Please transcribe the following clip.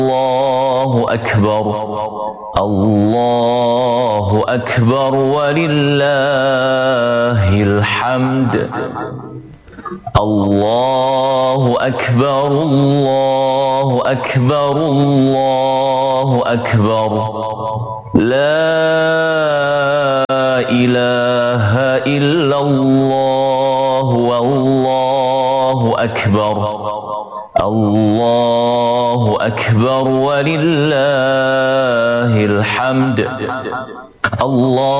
الله أكبر الله أكبر ولله الحمد. الله أكبر الله أكبر الله أكبر لا إله إلا الله والله أكبر. الله أكبر ولله الحمد. الله